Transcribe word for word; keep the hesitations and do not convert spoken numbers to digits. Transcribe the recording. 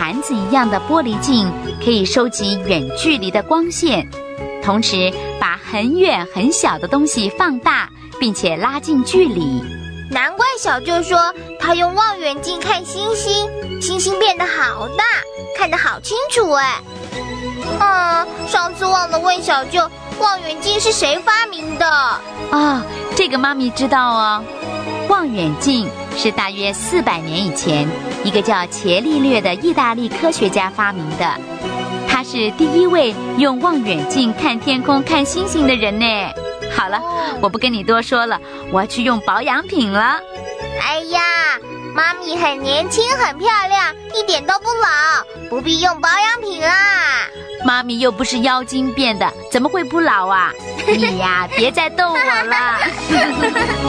盘子一样的玻璃镜，可以收集远距离的光线，同时把很远很小的东西放大，并且拉近距离。 难怪小舅说他用望远镜看星星，星星变得好大，看得好清楚哎。嗯，上次忘了问小舅，望远镜是谁发明的？ 啊，这个妈咪知道哦。望远镜是大约四百年以前，一个叫伽利略的意大利科学家发明的。他是第一位用望远镜看天空、看星星的人呢。好了，我不跟你多说了，我要去用保养品了。 哎呀，妈咪很年轻很漂亮，一点都不老，不必用保养品啦。 妈咪又不是妖精变的，怎么会不老啊？你呀，别再逗我了。